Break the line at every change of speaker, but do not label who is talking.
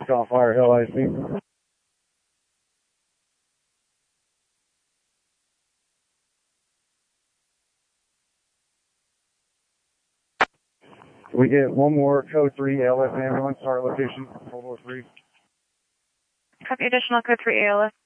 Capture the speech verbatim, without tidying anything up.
on fire, L I C. We get one more code three L S ambulance, our location, World War three.
Copy additional code three A L S.